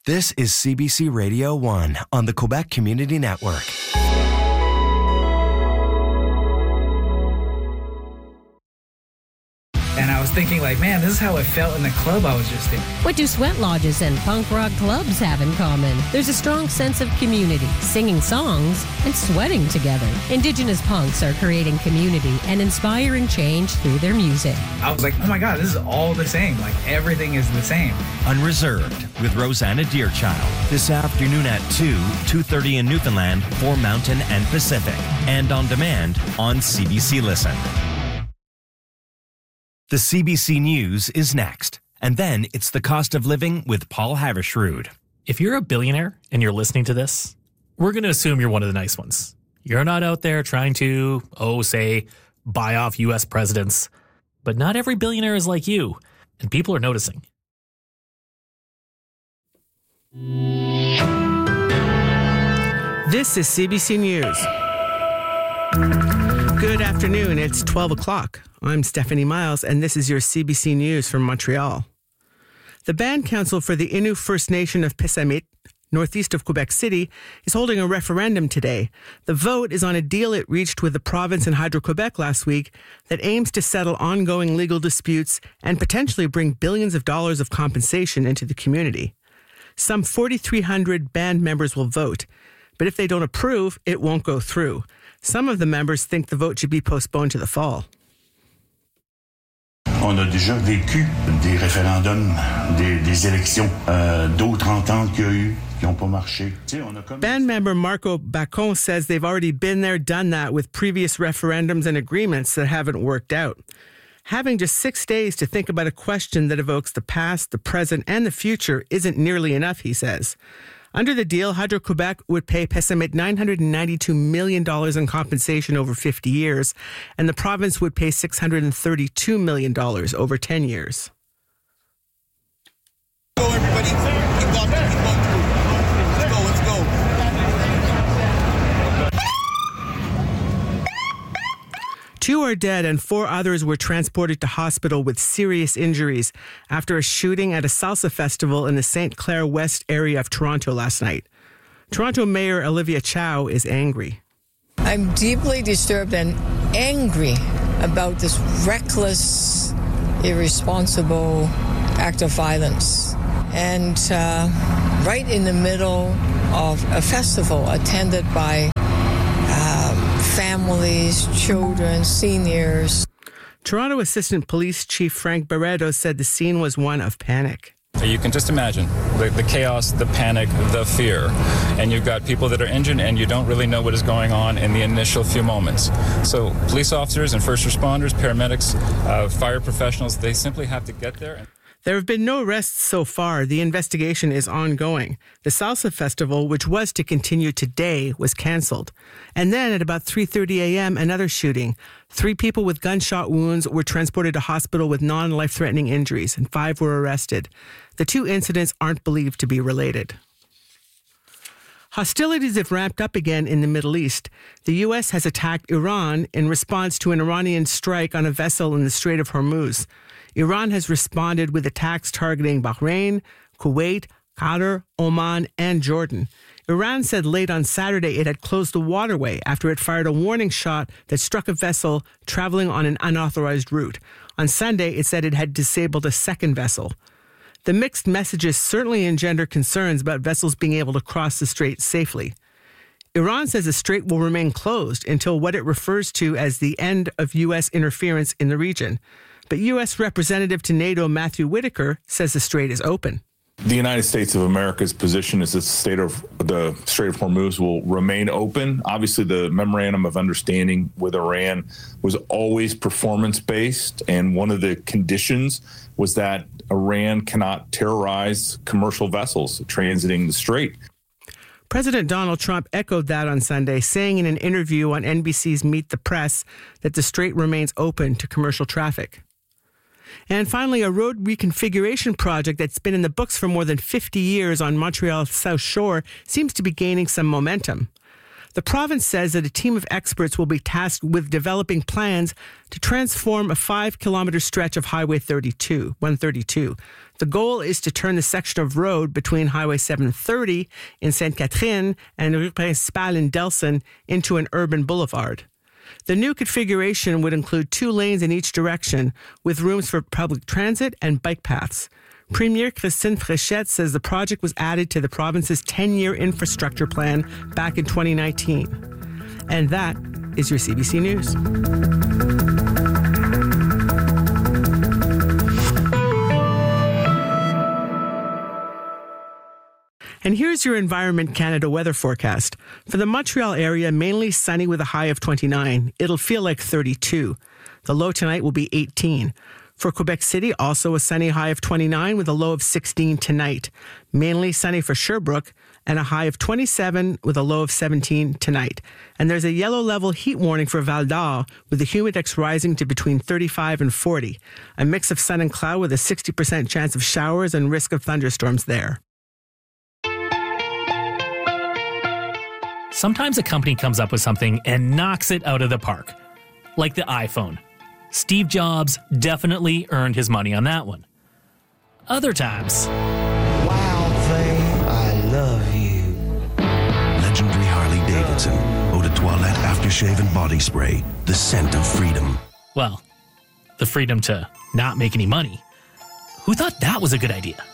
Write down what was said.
This is CBC Radio 1 on the Quebec Community Network. And I was thinking, like, man, this is how I felt in the club I was just in. What do sweat lodges and punk rock clubs have in common? There's a strong sense of community, singing songs, and sweating together. Indigenous punks are creating community and inspiring change through their music. I was like, oh my God, this is all the same. Like, everything is the same. Unreserved with Rosanna Deerchild. This afternoon at 2:30 in Newfoundland for Mountain and Pacific. And on demand on CBC Listen. The CBC News is next. And then it's the cost of living with Paul Havershrud. If you're a billionaire and you're listening to this, we're going to assume you're one of the nice ones. You're not out there trying to, say, buy off U.S. presidents. But not every billionaire is like you, and people are noticing. This is CBC News. Good afternoon. It's 12 o'clock. I'm Stephanie Miles, and this is your CBC News from Montreal. The Band Council for the Innu First Nation of Pessamit, northeast of Quebec City, is holding a referendum today. The vote is on a deal it reached with the province and Hydro-Quebec last week that aims to settle ongoing legal disputes and potentially bring billions of dollars of compensation into the community. Some 4,300 band members will vote, but if they don't approve, it won't go through. Some of the members think the vote should be postponed to the fall. On a déjà vécu des référendums, des élections, d'autres ententes qu'il y a eu qui n'ont pas marché. Band member Marco Bacon says they've already been there, done that with previous referendums and agreements that haven't worked out. Having just 6 days to think about a question that evokes the past, the present, and the future isn't nearly enough, he says. Under the deal, Hydro-Quebec would pay Pessamit $992 million in compensation over 50 years, and the province would pay $632 million over 10 years. Go, everybody. Keep going through. Let's go. Two are dead and 4 others were transported to hospital with serious injuries after a shooting at a salsa festival in the St. Clair West area of Toronto last night. Toronto Mayor Olivia Chow is angry. I'm deeply disturbed and angry about this reckless, irresponsible act of violence. And right in the middle of a festival attended by families, children, seniors. Toronto Assistant Police Chief Frank Barreto said the scene was one of panic. You can just imagine the chaos, the panic, the fear. And you've got people that are injured and you don't really know what is going on in the initial few moments. So police officers and first responders, paramedics, fire professionals, they simply have to get there. There have been no arrests so far. The investigation is ongoing. The Salsa Festival, which was to continue today, was canceled. And then at about 3:30 a.m., another shooting. 3 people with gunshot wounds were transported to hospital with non-life-threatening injuries, and 5 were arrested. The 2 incidents aren't believed to be related. Hostilities have ramped up again in the Middle East. The U.S. has attacked Iran in response to an Iranian strike on a vessel in the Strait of Hormuz. Iran has responded with attacks targeting Bahrain, Kuwait, Qatar, Oman, and Jordan. Iran said late on Saturday it had closed the waterway after it fired a warning shot that struck a vessel traveling on an unauthorized route. On Sunday, it said it had disabled a second vessel. The mixed messages certainly engender concerns about vessels being able to cross the strait safely. Iran says the strait will remain closed until what it refers to as the end of U.S. interference in the region. But U.S. Representative to NATO Matthew Whitaker says the strait is open. The United States of America's position is that the Strait of Hormuz will remain open. Obviously, the memorandum of understanding with Iran was always performance-based, and one of the conditions was that Iran cannot terrorize commercial vessels transiting the strait. President Donald Trump echoed that on Sunday, saying in an interview on NBC's Meet the Press that the strait remains open to commercial traffic. And finally, a road reconfiguration project that's been in the books for more than 50 years on Montreal's South Shore seems to be gaining some momentum. The province says that a team of experts will be tasked with developing plans to transform a 5-kilometer stretch of Highway 132. The goal is to turn the section of road between Highway 730 in Sainte-Catherine and Rue Principale in Delson into an urban boulevard. The new configuration would include 2 lanes in each direction, with rooms for public transit and bike paths. Premier Christine Fréchette says the project was added to the province's 10-year infrastructure plan back in 2019. And that is your CBC News. And here's your Environment Canada weather forecast. For the Montreal area, mainly sunny with a high of 29. It'll feel like 32. The low tonight will be 18. For Quebec City, also a sunny high of 29 with a low of 16 tonight. Mainly sunny for Sherbrooke and a high of 27 with a low of 17 tonight. And there's a yellow level heat warning for Val d'Or with the humidex rising to between 35 and 40. A mix of sun and cloud with a 60% chance of showers and risk of thunderstorms there. Sometimes a company comes up with something and knocks it out of the park. Like the iPhone. Steve Jobs definitely earned his money on that one. Other times... Wild thing, I love you. Legendary Harley-Davidson. Eau de Toilette Aftershave and Body Spray. The scent of freedom. Well, the freedom to not make any money. Who thought that was a good idea?